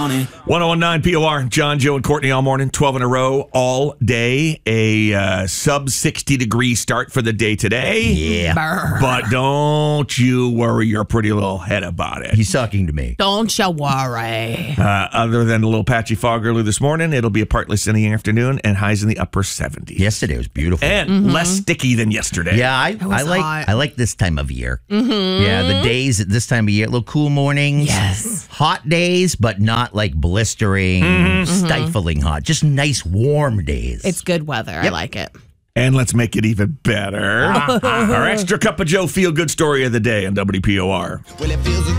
1019 POR, John, Joe, and Courtney all morning, 12 in a row, all day. A sub 60 degree start for the day today. Yeah. Brr. But don't you worry your pretty little head about it. He's talking to me. Don't you worry. Other than a little patchy fog early this morning, it'll be a partly sunny afternoon and highs in the upper 70s. Yesterday was beautiful. And less sticky than yesterday. Yeah, I was like hot. I like this time of year. Mm-hmm. Yeah, the days at this time of year, little cool mornings. Yes. Hot days, but not like blistering, stifling hot. Just nice warm days. It's good weather. I like it. And let's make it even better. Our extra cup of Joe feel-good story of the day on WPOR. Well, it feels